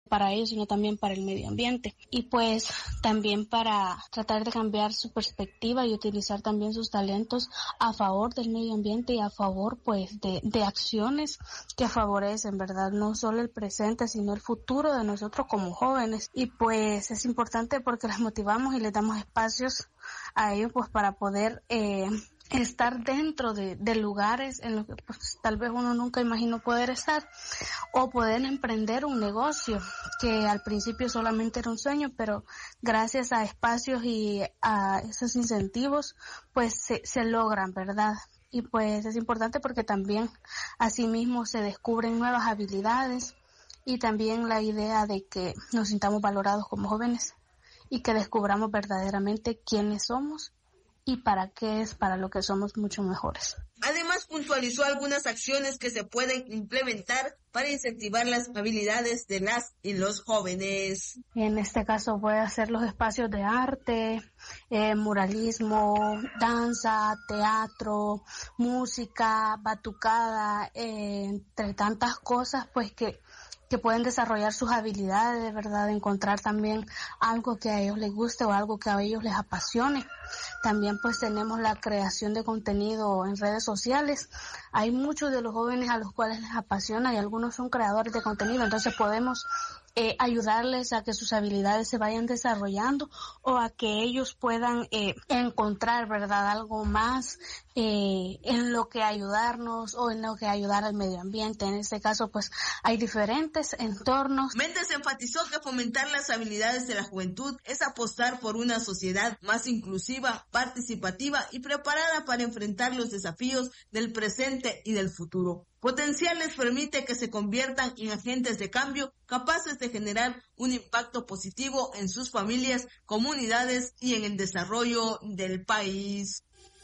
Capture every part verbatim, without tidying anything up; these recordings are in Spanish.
para ellos, sino también para el medio ambiente. Y pues también para tratar de cambiar su perspectiva y utilizar también sus talentos a favor del medio ambiente y a favor pues de, de acciones que favorecen, ¿verdad? No solo el presente, sino el futuro de nosotros como jóvenes. Y pues es importante porque les motivamos y les damos espacios a ellos pues para poder eh, estar dentro de, de lugares en los que pues tal vez uno nunca imaginó poder estar, o poder emprender un negocio que al principio solamente era un sueño, pero gracias a espacios y a esos incentivos pues se, se logran, ¿verdad? Y pues es importante porque también asimismo se descubren nuevas habilidades y también la idea de que nos sintamos valorados como jóvenes y que descubramos verdaderamente quiénes somos y para qué es para lo que somos mucho mejores. Además, puntualizó algunas acciones que se pueden implementar para incentivar las habilidades de las y los jóvenes. En este caso puede hacer los espacios de arte, eh, muralismo, danza, teatro, música, batucada, eh, entre tantas cosas pues que que pueden desarrollar sus habilidades, de verdad, encontrar también algo que a ellos les guste o algo que a ellos les apasione. También pues tenemos la creación de contenido en redes sociales. Hay muchos de los jóvenes a los cuales les apasiona y algunos son creadores de contenido, entonces podemos eh, ayudarles a que sus habilidades se vayan desarrollando o a que ellos puedan eh, encontrar, ¿verdad?, algo más eh, en lo que ayudarnos o en lo que ayudar al medio ambiente. En este caso pues hay diferentes entornos. Méndez enfatizó que fomentar las habilidades de la juventud es apostar por una sociedad más inclusiva, participativa y preparada para enfrentar los desafíos del presente y del futuro. Potencial les permite que se conviertan en agentes de cambio capaces de generar un impacto positivo en sus familias, comunidades y en el desarrollo del país.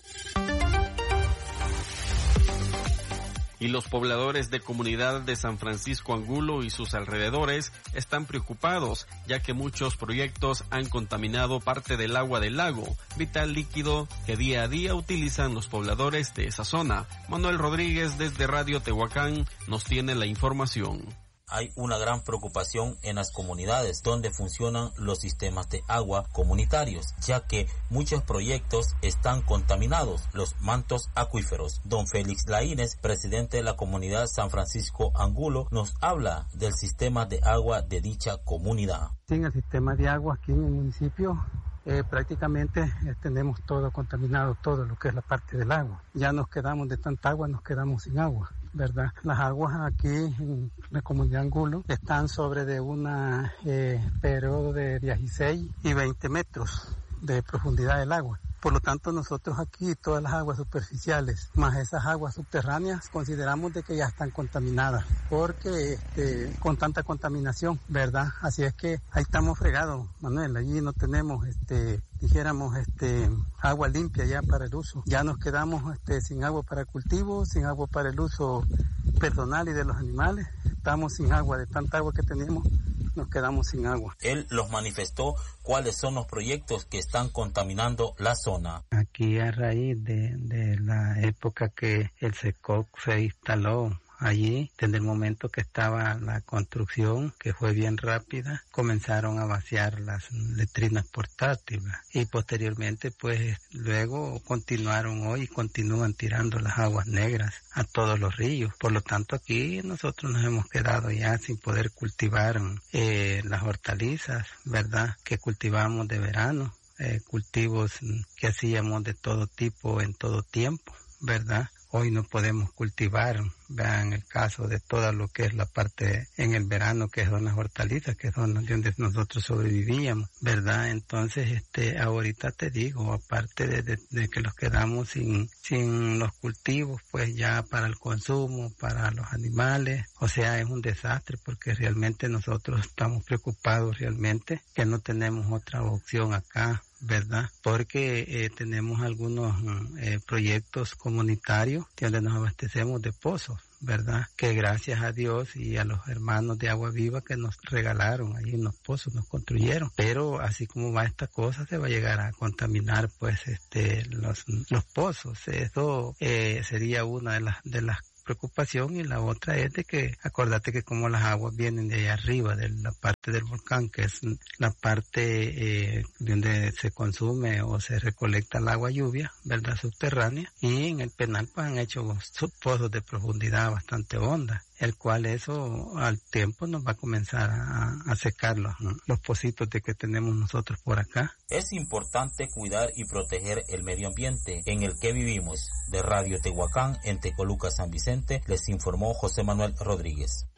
Y los pobladores de comunidad de San Francisco Angulo y sus alrededores están preocupados, ya que muchos proyectos han contaminado parte del agua del lago, vital líquido que día a día utilizan los pobladores de esa zona. Manuel Rodríguez desde Radio Tehuacán nos tiene la información. Hay una gran preocupación en las comunidades donde funcionan los sistemas de agua comunitarios, ya que muchos proyectos están contaminados, los mantos acuíferos. Don Félix Laínez, presidente de la comunidad San Francisco Angulo, nos habla del sistema de agua de dicha comunidad. Sí, en el sistema de agua aquí en el municipio Eh, prácticamente eh, tenemos todo contaminado, todo lo que es la parte del agua. Ya nos quedamos de tanta agua, nos quedamos sin agua, ¿verdad? Las aguas aquí en la comunidad Angulo están sobre de una eh, periodo de dieciséis y veinte metros de profundidad del agua. Por lo tanto, nosotros aquí, todas las aguas superficiales, más esas aguas subterráneas, consideramos de que ya están contaminadas, porque este, con tanta contaminación, ¿verdad? Así es que ahí estamos fregados, Manuel, allí no tenemos, este, dijéramos, este, agua limpia ya para el uso. Ya nos quedamos este, sin agua para el cultivo, sin agua para el uso personal y de los animales. Estamos sin agua, de tanta agua que tenemos, nos quedamos sin agua. Él los manifestó cuáles son los proyectos que están contaminando la zona. Aquí a raíz de, de la época que el SECOC se instaló allí, desde el momento que estaba la construcción, que fue bien rápida, comenzaron a vaciar las letrinas portátiles y posteriormente pues luego continuaron hoy y continúan tirando las aguas negras a todos los ríos. Por lo tanto aquí nosotros nos hemos quedado ya sin poder cultivar eh, las hortalizas, ¿verdad?, que cultivamos de verano, eh, cultivos que hacíamos de todo tipo en todo tiempo, ¿verdad? Hoy no podemos cultivar, vean el caso de todo lo que es la parte en el verano, que son las hortalizas, que son donde nosotros sobrevivíamos, ¿verdad? Entonces, este, ahorita te digo, aparte de, de, de que los quedamos sin, sin los cultivos, pues ya para el consumo, para los animales, o sea, es un desastre porque realmente nosotros estamos preocupados realmente que no tenemos otra opción acá, ¿verdad? Porque eh, tenemos algunos eh, proyectos comunitarios donde nos abastecemos de pozos, ¿verdad? Que gracias a Dios y a los hermanos de Agua Viva que nos regalaron ahí unos pozos, nos construyeron. Pero así como va esta cosa, se va a llegar a contaminar pues este los los pozos. Eso eh, sería una de las de las preocupación, y la otra es de que, acordate que como las aguas vienen de allá arriba, de la parte del volcán, que es la parte eh, donde se consume o se recolecta el agua lluvia, ¿verdad?, subterránea, y en el penal pues han hecho pozos de profundidad bastante honda, el cual eso al tiempo nos va a comenzar a, a secar los, ¿no?, los pocitos de que tenemos nosotros por acá. Es importante cuidar y proteger el medio ambiente en el que vivimos. De Radio Tehuacán, en Tecoluca, San Vicente, les informó José Manuel Rodríguez.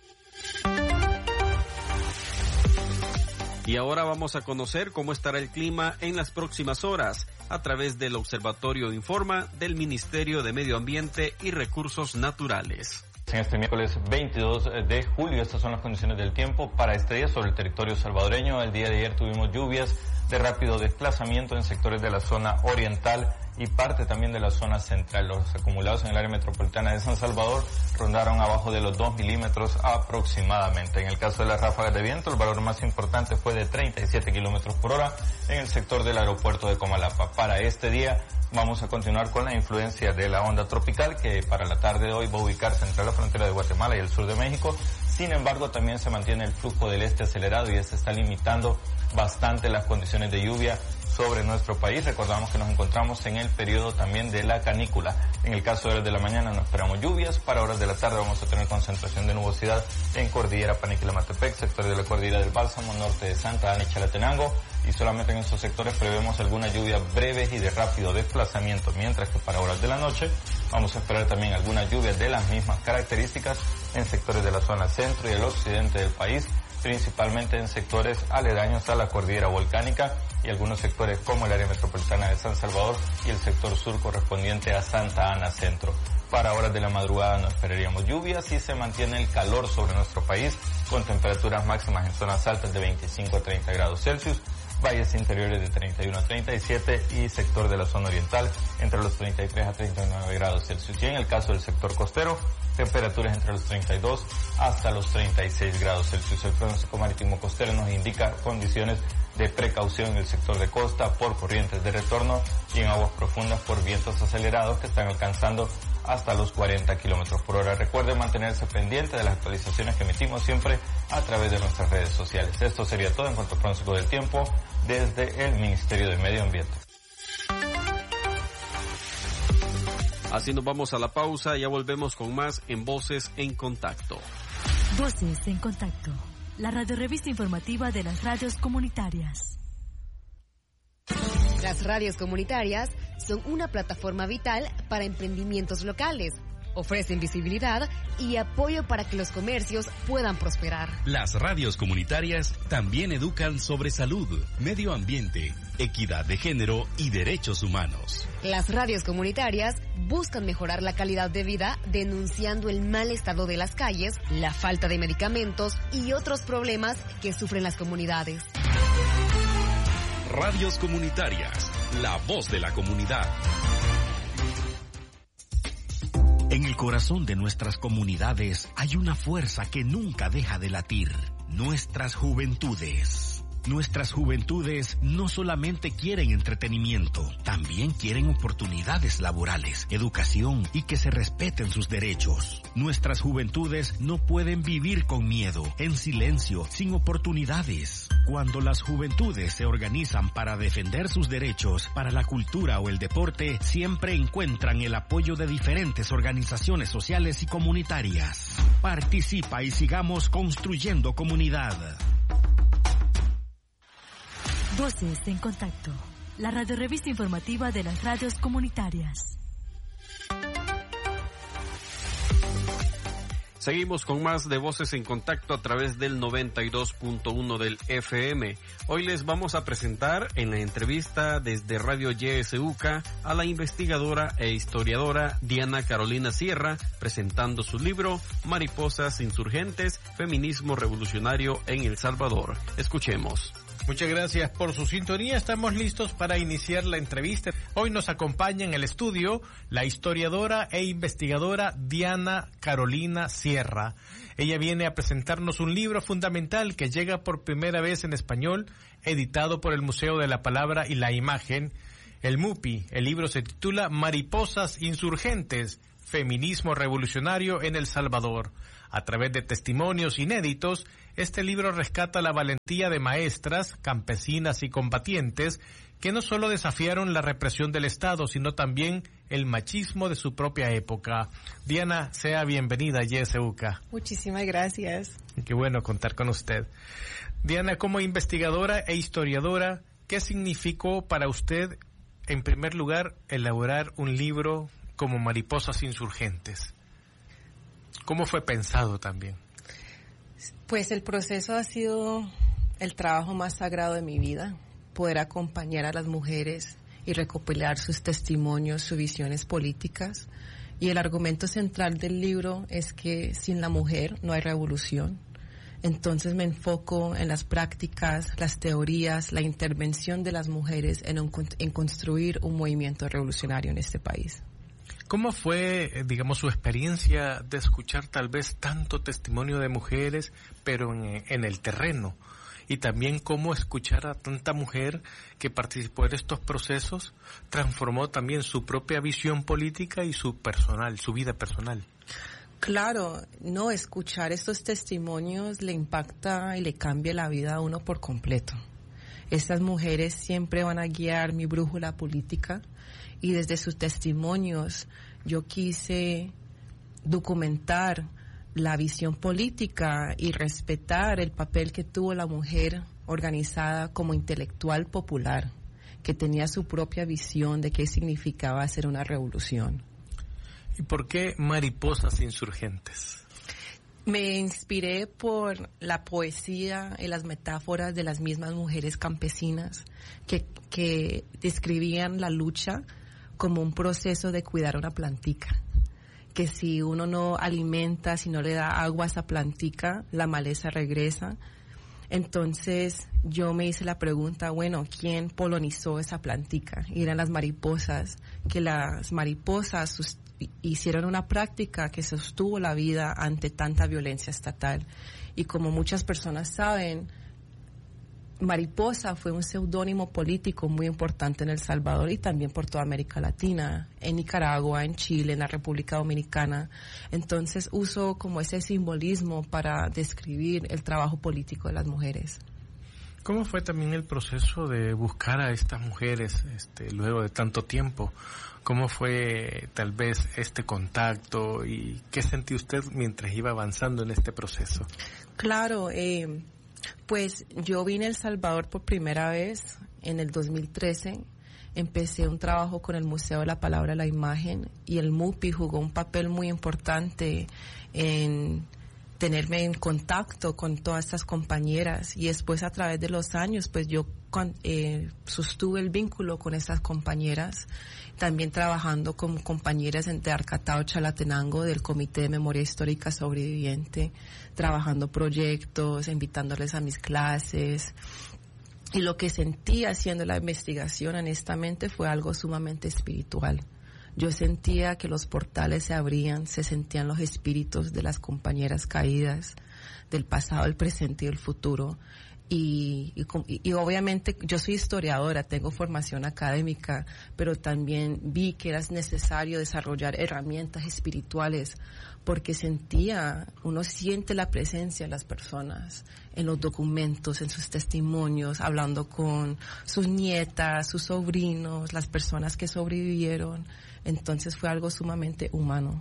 Y ahora vamos a conocer cómo estará el clima en las próximas horas a través del Observatorio Informa del Ministerio de Medio Ambiente y Recursos Naturales. En este miércoles veintidós de julio, estas son las condiciones del tiempo para este día sobre el territorio salvadoreño. El día de ayer tuvimos lluvias de rápido desplazamiento en sectores de la zona oriental y parte también de la zona central. Los acumulados en el área metropolitana de San Salvador rondaron abajo de los dos milímetros aproximadamente. En el caso de las ráfagas de viento, el valor más importante fue de treinta y siete kilómetros por hora en el sector del aeropuerto de Comalapa. Para este día vamos a continuar con la influencia de la onda tropical, que para la tarde de hoy va a ubicarse entre la frontera de Guatemala y el sur de México. Sin embargo, también se mantiene el flujo del este acelerado y este está limitando bastante las condiciones de lluvia sobre nuestro país. Recordamos que nos encontramos en el periodo también de la canícula. En el caso de horas de la mañana no esperamos lluvias. Para horas de la tarde vamos a tener concentración de nubosidad en Cordillera Paniquila-Matepec, sectores de la Cordillera del Bálsamo, norte de Santa Ana y Chalatenango, y solamente en estos sectores prevemos algunas lluvias breves y de rápido desplazamiento, mientras que para horas de la noche vamos a esperar también algunas lluvias de las mismas características en sectores de la zona centro y el occidente del país, principalmente en sectores aledaños a la cordillera volcánica y algunos sectores como el área metropolitana de San Salvador y el sector sur correspondiente a Santa Ana Centro. Para horas de la madrugada no esperaríamos lluvias y se mantiene el calor sobre nuestro país con temperaturas máximas en zonas altas de veinticinco a treinta grados Celsius, valles interiores de treinta y uno a treinta y siete y sector de la zona oriental entre los treinta y tres a treinta y nueve grados Celsius. Y en el caso del sector costero, temperaturas entre los treinta y dos hasta los treinta y seis grados Celsius. El pronóstico marítimo costero nos indica condiciones de precaución en el sector de costa por corrientes de retorno y en aguas profundas por vientos acelerados que están alcanzando hasta los cuarenta kilómetros por hora. Recuerde mantenerse pendiente de las actualizaciones que emitimos siempre a través de nuestras redes sociales. Esto sería todo en cuanto al pronóstico del tiempo desde el Ministerio de Medio Ambiente. Así nos vamos a la pausa, ya volvemos con más en Voces en Contacto. Voces en Contacto, la radiorevista informativa de las radios comunitarias. Las radios comunitarias son una plataforma vital para emprendimientos locales. Ofrecen visibilidad y apoyo para que los comercios puedan prosperar. Las radios comunitarias también educan sobre salud, medio ambiente, equidad de género y derechos humanos. Las radios comunitarias buscan mejorar la calidad de vida denunciando el mal estado de las calles, la falta de medicamentos y otros problemas que sufren las comunidades. Radios comunitarias, la voz de la comunidad. En el corazón de nuestras comunidades hay una fuerza que nunca deja de latir, nuestras juventudes. Nuestras juventudes no solamente quieren entretenimiento, también quieren oportunidades laborales, educación y que se respeten sus derechos. Nuestras juventudes no pueden vivir con miedo, en silencio, sin oportunidades. Cuando las juventudes se organizan para defender sus derechos, para la cultura o el deporte, siempre encuentran el apoyo de diferentes organizaciones sociales y comunitarias. Participa y sigamos construyendo comunidad. Voces en Contacto, la radiorevista informativa de las radios comunitarias. Seguimos con más de Voces en Contacto a través del noventa y dos punto uno del F M. Hoy les vamos a presentar en la entrevista desde Radio Y S U C A a la investigadora e historiadora Diana Carolina Sierra, presentando su libro Mariposas Insurgentes, Feminismo Revolucionario en El Salvador. Escuchemos. Muchas gracias por su sintonía. Estamos listos para iniciar la entrevista. Hoy nos acompaña en el estudio la historiadora e investigadora Diana Carolina Sierra. Ella viene a presentarnos un libro fundamental que llega por primera vez en español, editado por el Museo de la Palabra y la Imagen, el MUPI. El libro se titula Mariposas Insurgentes, Feminismo Revolucionario en El Salvador. A través de testimonios inéditos, este libro rescata la valentía de maestras, campesinas y combatientes que no solo desafiaron la represión del Estado, sino también el machismo de su propia época. Diana, sea bienvenida a Y S U C A. Muchísimas gracias. Qué bueno contar con usted. Diana, como investigadora e historiadora, ¿qué significó para usted, en primer lugar, elaborar un libro como Mariposas Insurgentes? ¿Cómo fue pensado también? Pues el proceso ha sido el trabajo más sagrado de mi vida, poder acompañar a las mujeres y recopilar sus testimonios, sus visiones políticas. Y el argumento central del libro es que sin la mujer no hay revolución. Entonces me enfoco en las prácticas, las teorías, la intervención de las mujeres en, un, en construir un movimiento revolucionario en este país. ¿Cómo fue, digamos, su experiencia de escuchar tal vez tanto testimonio de mujeres, pero en, en el terreno? Y también cómo escuchar a tanta mujer que participó en estos procesos transformó también su propia visión política y su personal, su vida personal. Claro, no, escuchar estos testimonios le impacta y le cambia la vida a uno por completo. Estas mujeres siempre van a guiar mi brújula política y desde sus testimonios yo quise documentar la visión política y respetar el papel que tuvo la mujer organizada como intelectual popular, que tenía su propia visión de qué significaba hacer una revolución. ¿Y por qué Mariposas Insurgentes? Me inspiré por la poesía y las metáforas de las mismas mujeres campesinas que, que describían la lucha como un proceso de cuidar una plantica. Que si uno no alimenta, si no le da agua a esa plantica, la maleza regresa. Entonces yo me hice la pregunta, bueno, ¿quién polonizó esa plantica? Y eran las mariposas, que las mariposas sus, hicieron una práctica que sostuvo la vida ante tanta violencia estatal. Y como muchas personas saben, Mariposa fue un seudónimo político muy importante en El Salvador y también por toda América Latina, en Nicaragua, en Chile, en la República Dominicana. Entonces uso como ese simbolismo para describir el trabajo político de las mujeres. ¿Cómo fue también el proceso de buscar a estas mujeres este, luego de tanto tiempo? ¿Cómo fue tal vez este contacto y qué sentí usted mientras iba avanzando en este proceso? Claro, eh, pues yo vine a El Salvador por primera vez en el dos mil trece. Empecé un trabajo con el Museo de la Palabra y la Imagen y el MUPI jugó un papel muy importante en tenerme en contacto con todas estas compañeras y después a través de los años pues yo eh, sostuve el vínculo con estas compañeras, también trabajando con compañeras de Arcatao, Chalatenango, del Comité de Memoria Histórica Sobreviviente, trabajando proyectos, invitándoles a mis clases. Y lo que sentí haciendo la investigación, honestamente, fue algo sumamente espiritual. Yo sentía que los portales se abrían, se sentían los espíritus de las compañeras caídas, del pasado, el presente y el futuro. Y, y, y obviamente yo soy historiadora, tengo formación académica, pero también vi que era necesario desarrollar herramientas espirituales porque sentía, uno siente la presencia de las personas en los documentos, en sus testimonios, hablando con sus nietas, sus sobrinos, las personas que sobrevivieron. Entonces fue algo sumamente humano.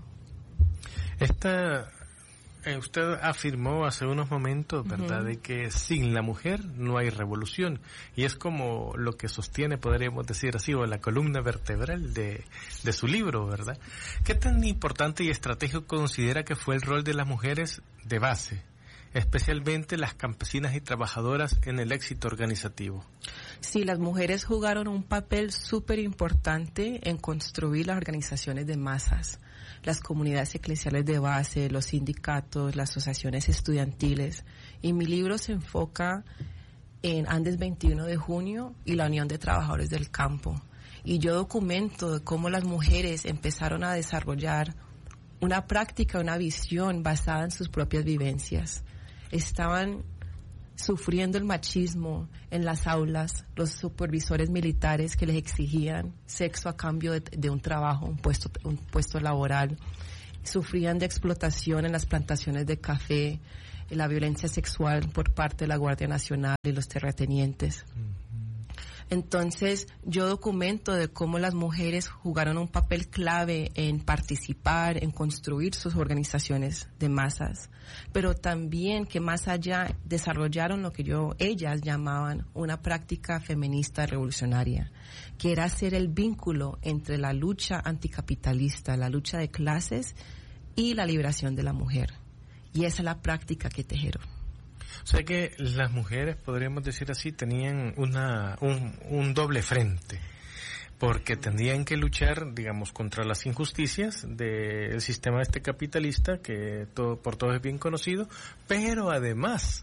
Esta... Usted afirmó hace unos momentos, ¿verdad?, uh-huh. de que sin la mujer no hay revolución. Y es como lo que sostiene, podríamos decir así, o la columna vertebral de, de su libro, ¿verdad? ¿Qué tan importante y estratégico considera que fue el rol de las mujeres de base, especialmente las campesinas y trabajadoras, en el éxito organizativo? Sí, las mujeres jugaron un papel súper importante en construir las organizaciones de masas, las comunidades eclesiales de base, los sindicatos, las asociaciones estudiantiles. Y mi libro se enfoca en Andes veintiuno de junio y la Unión de Trabajadores del Campo. Y yo documento cómo las mujeres empezaron a desarrollar una práctica, una visión basada en sus propias vivencias. Estaban sufriendo el machismo en las aulas, los supervisores militares que les exigían sexo a cambio de, de un trabajo, un puesto, un puesto laboral, sufrían de explotación en las plantaciones de café, la violencia sexual por parte de la Guardia Nacional y los terratenientes. Entonces, yo documento de cómo las mujeres jugaron un papel clave en participar, en construir sus organizaciones de masas, pero también que más allá desarrollaron lo que yo, ellas llamaban una práctica feminista revolucionaria, que era hacer el vínculo entre la lucha anticapitalista, la lucha de clases y la liberación de la mujer. Y esa es la práctica que tejieron. O sea que las mujeres, podríamos decir así, tenían una un, un doble frente, porque tendrían que luchar, digamos, contra las injusticias del sistema este capitalista, que todo, por todos es bien conocido, pero además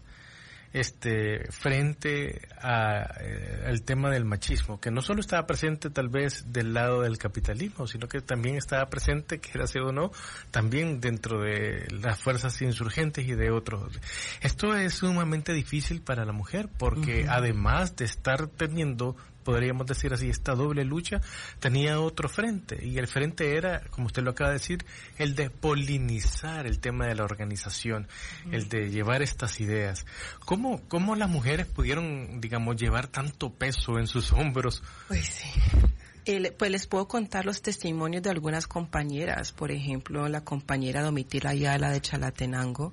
este frente a eh, el tema del machismo, que no solo estaba presente tal vez del lado del capitalismo, sino que también estaba presente, quiera sea o no, también dentro de las fuerzas insurgentes y de otros. Esto es sumamente difícil para la mujer, porque uh-huh. además de estar teniendo, podríamos decir así, esta doble lucha, tenía otro frente, y el frente era, como usted lo acaba de decir, el de polinizar el tema de la organización, uh-huh. el de llevar estas ideas. ¿Cómo, cómo las mujeres pudieron, digamos, llevar tanto peso en sus hombros? Pues sí. El, pues les puedo contar los testimonios de algunas compañeras, por ejemplo, la compañera Domitila Ayala de Chalatenango,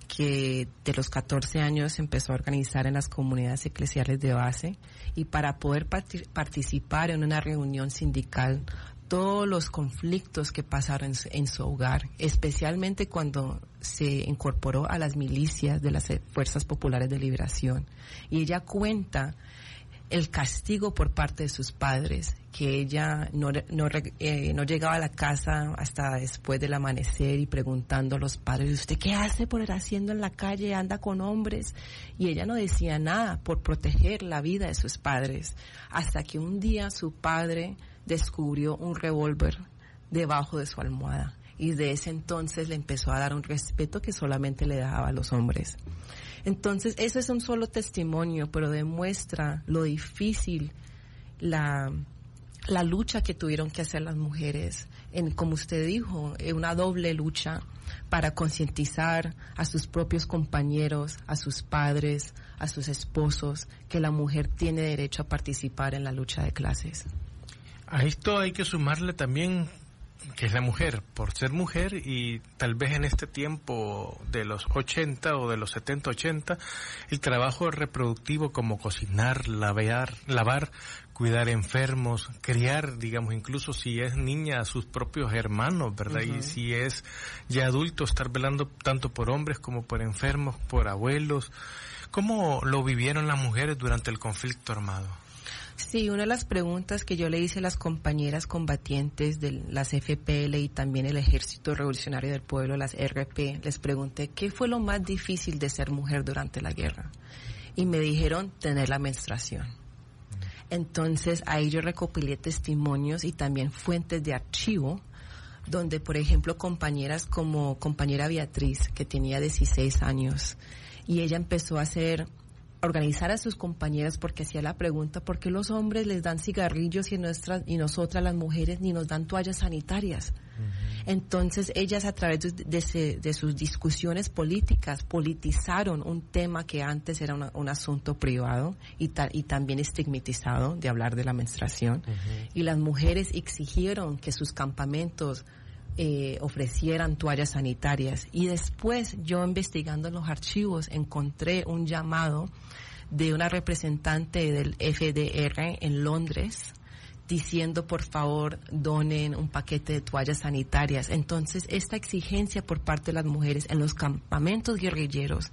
que de los catorce años empezó a organizar en las comunidades eclesiales de base, y para poder part- participar en una reunión sindical, todos los conflictos que pasaron en su, en su hogar, especialmente cuando se incorporó a las milicias de las Fuerzas Populares de Liberación. Y ella cuenta el castigo por parte de sus padres, que ella no no, eh, no llegaba a la casa hasta después del amanecer y preguntando a los padres, ¿usted qué hace por ir haciendo en la calle? ¿Anda con hombres? Y ella no decía nada por proteger la vida de sus padres, hasta que un día su padre descubrió un revólver debajo de su almohada, y de ese entonces le empezó a dar un respeto que solamente le daba a los hombres. Entonces, eso es un solo testimonio, pero demuestra lo difícil, la, la lucha que tuvieron que hacer las mujeres, en, como usted dijo, en una doble lucha para concientizar a sus propios compañeros, a sus padres, a sus esposos, que la mujer tiene derecho a participar en la lucha de clases. A esto hay que sumarle también que es la mujer, por ser mujer, y tal vez en este tiempo de los ochenta o de los setenta, ochenta, el trabajo reproductivo como cocinar, lavar, lavar, cuidar enfermos, criar, digamos, incluso si es niña, a sus propios hermanos, ¿verdad? Uh-huh. Y si es ya adulto, estar velando tanto por hombres como por enfermos, por abuelos. ¿Cómo lo vivieron las mujeres durante el conflicto armado? Sí, una de las preguntas que yo le hice a las compañeras combatientes de las F P L y también el Ejército Revolucionario del Pueblo, las R P, les pregunté qué fue lo más difícil de ser mujer durante la guerra. Y me dijeron tener la menstruación. Entonces ahí yo recopilé testimonios y también fuentes de archivo, donde por ejemplo compañeras como compañera Beatriz, que tenía dieciséis años, y ella empezó a hacer... organizar a sus compañeras, porque hacía la pregunta, ¿por qué los hombres les dan cigarrillos y nuestras y nosotras las mujeres ni nos dan toallas sanitarias? Uh-huh. Entonces ellas, a través de, de, de sus discusiones políticas, politizaron un tema que antes era una, un asunto privado y, ta, y también estigmatizado, de hablar de la menstruación. Uh-huh. Y las mujeres exigieron que sus campamentos Eh, ofrecieran toallas sanitarias. Y después, yo investigando en los archivos, encontré un llamado de una representante del F D R en Londres diciendo, por favor, donen un paquete de toallas sanitarias. Entonces, esta exigencia por parte de las mujeres en los campamentos guerrilleros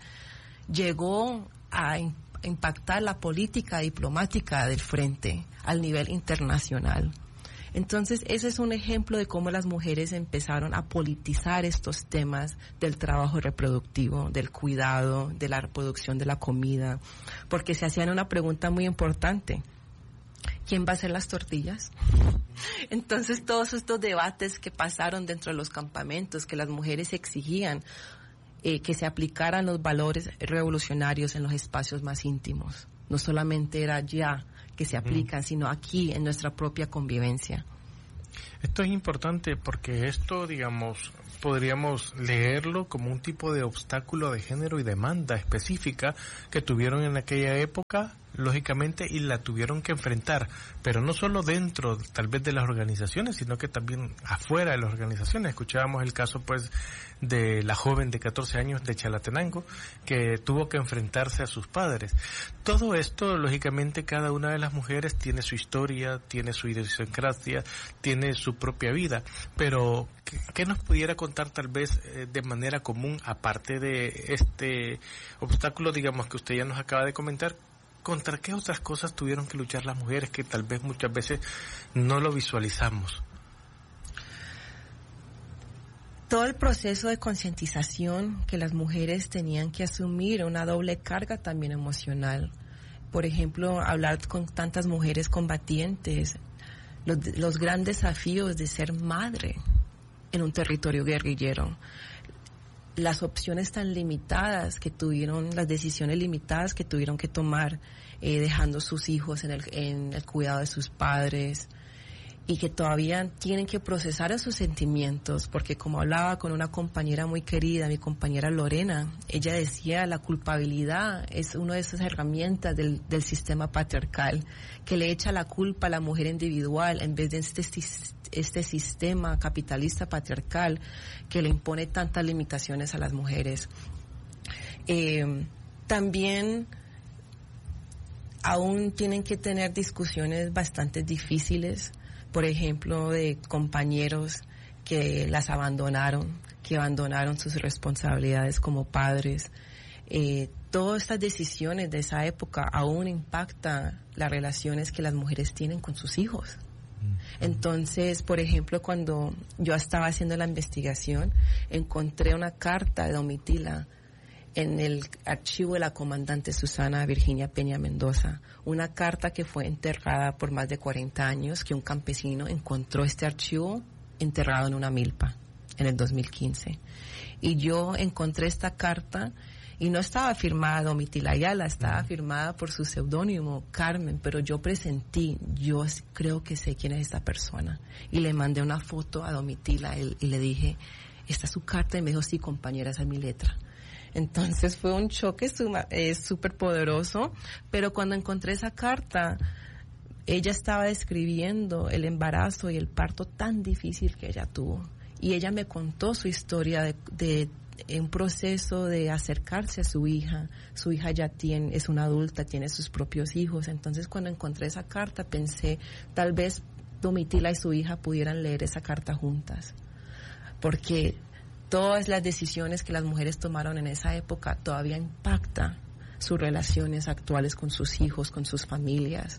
llegó a impactar la política diplomática del frente al nivel internacional. Entonces, ese es un ejemplo de cómo las mujeres empezaron a politizar estos temas del trabajo reproductivo, del cuidado, de la reproducción de la comida, porque se hacían una pregunta muy importante: ¿quién va a hacer las tortillas? Entonces, todos estos debates que pasaron dentro de los campamentos, que las mujeres exigían, eh, que se aplicaran los valores revolucionarios en los espacios más íntimos. No solamente era ya que se aplican, mm. sino aquí en nuestra propia convivencia. Esto es importante porque esto, digamos, podríamos leerlo como un tipo de obstáculo de género y demanda específica que tuvieron en aquella época, lógicamente, y la tuvieron que enfrentar, pero no solo dentro, tal vez, de las organizaciones, sino que también afuera de las organizaciones. Escuchábamos el caso, pues, de la joven de catorce años de Chalatenango, que tuvo que enfrentarse a sus padres. Todo esto, lógicamente, cada una de las mujeres tiene su historia, tiene su idiosincrasia, tiene su propia vida, pero ¿qué, qué nos pudiera contar, tal vez, eh, de manera común, aparte de este obstáculo, digamos, que usted ya nos acaba de comentar? ¿Contra qué otras cosas tuvieron que luchar las mujeres que tal vez muchas veces no lo visualizamos? Todo el proceso de concientización que las mujeres tenían que asumir, una doble carga también emocional. Por ejemplo, hablar con tantas mujeres combatientes, los, los grandes desafíos de ser madre en un territorio guerrillero. Las opciones tan limitadas que tuvieron, las decisiones limitadas que tuvieron que tomar, eh, dejando sus hijos en el, en el cuidado de sus padres, y que todavía tienen que procesar esos sentimientos, porque como hablaba con una compañera muy querida, mi compañera Lorena, ella decía, la culpabilidad es una de esas herramientas del, del sistema patriarcal, que le echa la culpa a la mujer individual en vez de este este sistema capitalista patriarcal que le impone tantas limitaciones a las mujeres. Eh, también aún tienen que tener discusiones bastante difíciles, por ejemplo, de compañeros que las abandonaron, que abandonaron sus responsabilidades como padres. Eh, todas estas decisiones de esa época aún impactan las relaciones que las mujeres tienen con sus hijos. Entonces, por ejemplo, cuando yo estaba haciendo la investigación, encontré una carta de Domitila en el archivo de la comandante Susana Virginia Peña Mendoza, una carta que fue enterrada por más de cuarenta años, que un campesino encontró este archivo enterrado en una milpa en el dos mil quince. Y yo encontré esta carta y no estaba firmada Domitila Ayala, estaba uh-huh. firmada por su seudónimo Carmen, pero yo presentí, yo creo que sé quién es esta persona. Y le mandé una foto a Domitila y, y le dije, ¿esta es su carta? Y me dijo, sí, compañera, esa es mi letra. Entonces fue un choque súper eh, poderoso, pero cuando encontré esa carta, ella estaba describiendo el embarazo y el parto tan difícil que ella tuvo. Y ella me contó su historia de, de un proceso de acercarse a su hija. Su hija ya tiene, es una adulta, tiene sus propios hijos. Entonces cuando encontré esa carta pensé, tal vez Domitila y su hija pudieran leer esa carta juntas. Porque todas las decisiones que las mujeres tomaron en esa época todavía impactan sus relaciones actuales con sus hijos, con sus familias.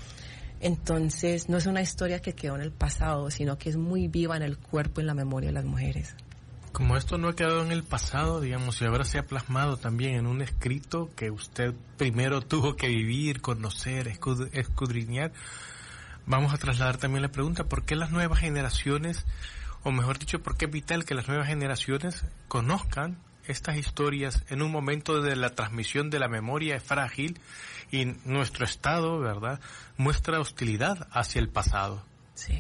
Entonces, no es una historia que quedó en el pasado, sino que es muy viva en el cuerpo y en la memoria de las mujeres. Como esto no ha quedado en el pasado, digamos, y ahora se ha plasmado también en un escrito que usted primero tuvo que vivir, conocer, escudriñar, vamos a trasladar también la pregunta, ¿por qué las nuevas generaciones, o mejor dicho, por qué es vital que las nuevas generaciones conozcan estas historias en un momento de la transmisión de la memoria es frágil y nuestro Estado, ¿verdad?, muestra hostilidad hacia el pasado? Sí.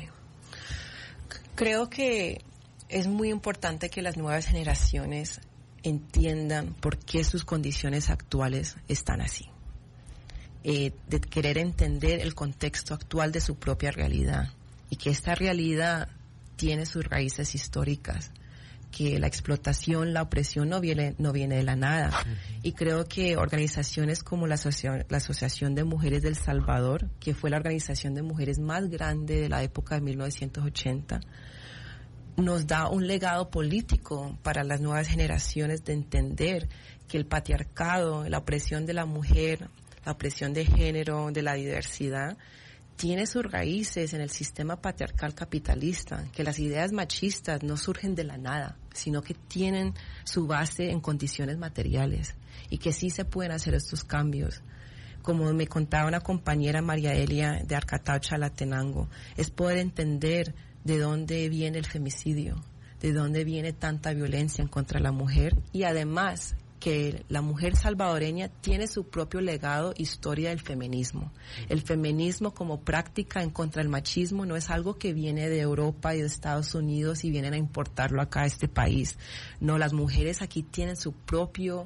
Creo que es muy importante que las nuevas generaciones entiendan por qué sus condiciones actuales están así. Eh, de querer entender el contexto actual de su propia realidad y que esta realidad tiene sus raíces históricas, que la explotación, la opresión no viene, no viene de la nada. Uh-huh. Y creo que organizaciones como la, asocia- la Asociación de Mujeres del Salvador, que fue la organización de mujeres más grande de la época de mil novecientos ochenta, nos da un legado político para las nuevas generaciones de entender que el patriarcado, la opresión de la mujer, la opresión de género, de la diversidad, tiene sus raíces en el sistema patriarcal capitalista, que las ideas machistas no surgen de la nada, sino que tienen su base en condiciones materiales y que sí se pueden hacer estos cambios. Como me contaba una compañera, María Elia, de Arcatao, Chalatenango, es poder entender de dónde viene el femicidio, de dónde viene tanta violencia en contra de la mujer, y además que la mujer salvadoreña tiene su propio legado, historia del feminismo. El feminismo como práctica en contra del machismo no es algo que viene de Europa y de Estados Unidos y vienen a importarlo acá a este país. No, las mujeres aquí tienen su propio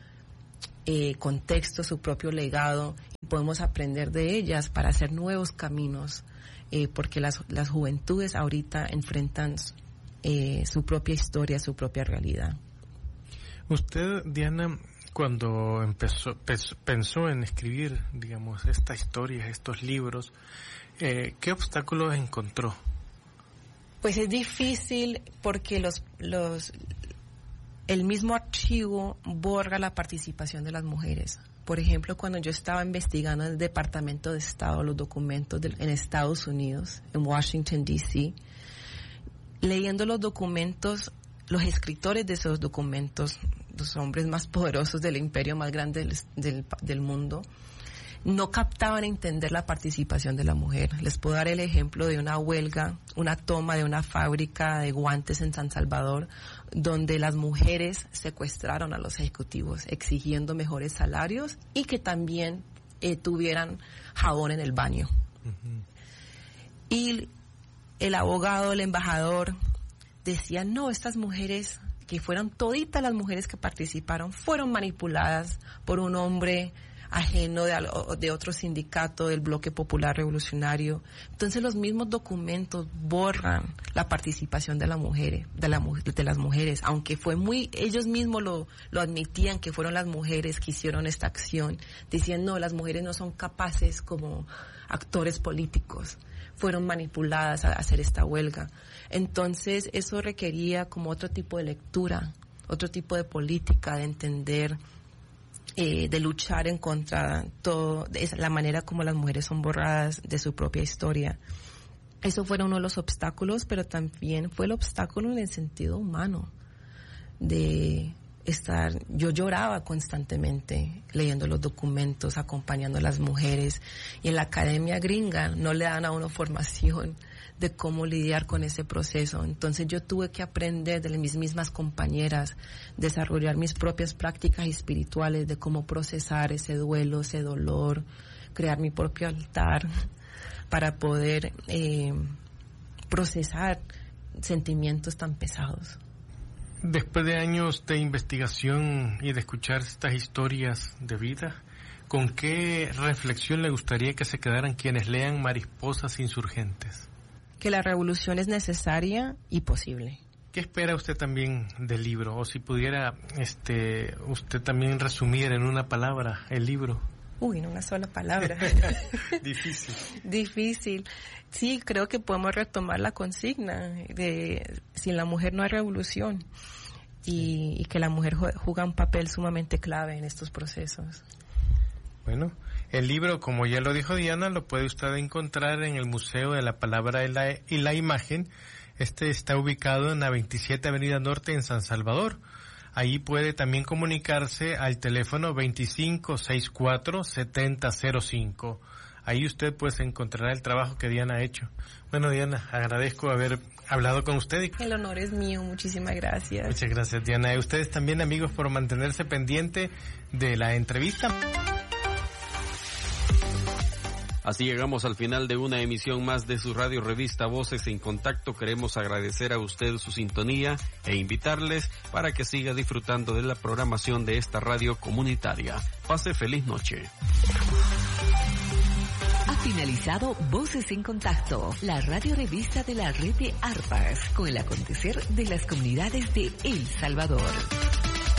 eh, contexto, su propio legado, y podemos aprender de ellas para hacer nuevos caminos, eh, porque las, las juventudes ahorita enfrentan eh, su propia historia, su propia realidad. Usted, Diana, cuando empezó pensó en escribir, digamos, estas historias, estos libros, eh, ¿qué obstáculos encontró? Pues es difícil porque los los el mismo archivo borra la participación de las mujeres. Por ejemplo, cuando yo estaba investigando en el Departamento de Estado los documentos de, en Estados Unidos, en Washington, D C, leyendo los documentos, los escritores de esos documentos, los hombres más poderosos del imperio más grande del, del, del mundo, no captaban entender la participación de la mujer. Les puedo dar el ejemplo de una huelga, una toma de una fábrica de guantes en San Salvador, donde las mujeres secuestraron a los ejecutivos, exigiendo mejores salarios y que también eh, tuvieran jabón en el baño. Uh-huh. Y el abogado, el embajador, decía, no, estas mujeres, que fueron toditas las mujeres que participaron, fueron manipuladas por un hombre ajeno de, de otro sindicato del Bloque Popular Revolucionario. Entonces los mismos documentos borran la participación de, la mujer, de, la, de las mujeres, aunque fue muy, ellos mismos lo, lo admitían que fueron las mujeres que hicieron esta acción, decían, no, las mujeres no son capaces como actores políticos, fueron manipuladas a hacer esta huelga. Entonces eso requería como otro tipo de lectura, otro tipo de política, de entender, eh, de luchar en contra todo, de la manera como las mujeres son borradas de su propia historia. Eso fue uno de los obstáculos, pero también fue el obstáculo en el sentido humano, de estar, yo lloraba constantemente leyendo los documentos, acompañando a las mujeres, y en la academia gringa no le dan a uno formación de cómo lidiar con ese proceso. Entonces yo tuve que aprender de mis mismas compañeras, desarrollar mis propias prácticas espirituales de cómo procesar ese duelo, ese dolor, crear mi propio altar para poder eh, procesar sentimientos tan pesados. Después de años de investigación y de escuchar estas historias de vida, ¿con qué reflexión le gustaría que se quedaran quienes lean Mariposas Insurgentes? Que la revolución es necesaria y posible. ¿Qué espera usted también del libro? O si pudiera este, usted también resumir en una palabra el libro. Uy, en una sola palabra. Difícil. Difícil. Sí, creo que podemos retomar la consigna de sin la mujer no hay revolución, y, y que la mujer juega un papel sumamente clave en estos procesos. Bueno, el libro, como ya lo dijo Diana, lo puede usted encontrar en el Museo de la Palabra y la, y la Imagen. Este está ubicado en la veintisiete Avenida Norte en San Salvador. Ahí puede también comunicarse al teléfono veinticinco sesenta y cuatro setenta cero cinco. Ahí usted pues encontrará el trabajo que Diana ha hecho. Bueno, Diana, agradezco haber hablado con usted. El honor es mío, muchísimas gracias. Muchas gracias, Diana. Y ustedes también, amigos, por mantenerse pendiente de la entrevista. Así llegamos al final de una emisión más de su radio revista Voces en Contacto. Queremos agradecer a usted su sintonía e invitarles para que siga disfrutando de la programación de esta radio comunitaria. Pase feliz noche. Ha finalizado Voces en Contacto, la radio revista de la red de ARPAS, con el acontecer de las comunidades de El Salvador.